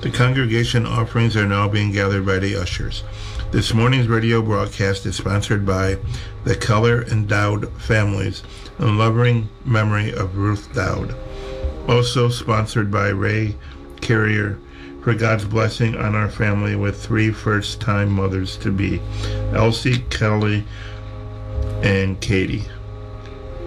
The congregation offerings are now being gathered by the ushers. This morning's radio broadcast is sponsored by the Keller and Dowd families in loving memory of Ruth Dowd. Also sponsored by Ray Carrier for God's blessing on our family with 3 first-time mothers-to-be, Elsie, Kelly, and Katie.